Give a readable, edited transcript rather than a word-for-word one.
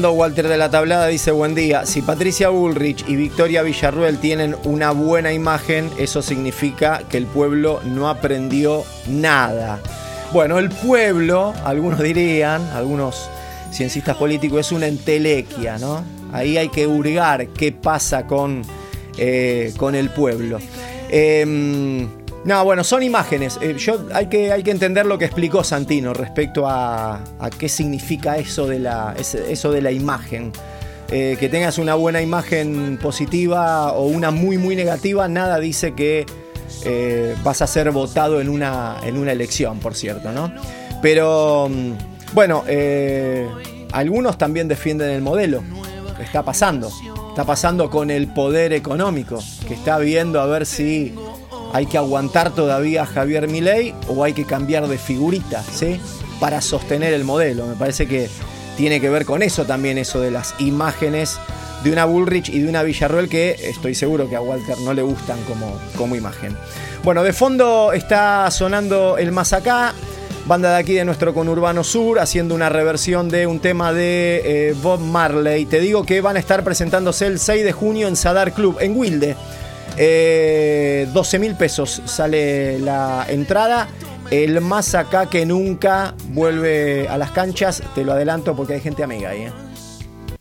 Walter de la Tablada dice: buen día. Si Patricia Bullrich y Victoria Villarruel tienen una buena imagen, eso significa que el pueblo no aprendió nada. Bueno, el pueblo, algunos dirían, algunos ciencistas políticos, es una entelequia, ¿no? Ahí hay que hurgar qué pasa con el pueblo. No, bueno, son imágenes. Hay que entender lo que explicó Santino respecto a qué significa eso de la imagen. Que tengas una buena imagen positiva o una muy, muy negativa, nada dice que vas a ser votado en una elección, por cierto, ¿no? Pero, bueno, algunos también defienden el modelo. Está pasando con el poder económico, que está viendo a ver si hay que aguantar todavía a Javier Milei o hay que cambiar de figurita, ¿sí? Para sostener el modelo. Me parece que tiene que ver con eso también, eso de las imágenes de una Bullrich y de una Villarruel, que estoy seguro que a Walter no le gustan como imagen. Bueno, de fondo está sonando el Más Acá, banda de aquí de nuestro conurbano sur, haciendo una reversión de un tema de Bob Marley. Te digo que van a estar presentándose el 6 de junio en Sadar Club, en Wilde. 12.000 pesos sale la entrada. El Más Acá que nunca vuelve a las canchas, te lo adelanto porque hay gente amiga ahí,